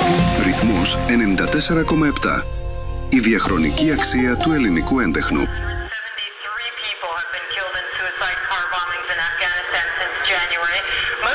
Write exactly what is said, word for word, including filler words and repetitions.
Ρυθμός ενενήντα τέσσερα κόμμα επτά. Η διαχρονική αξία του ελληνικού έντεχνου. seventy-three people have been killed in suicide car bombings in Afghanistan since January.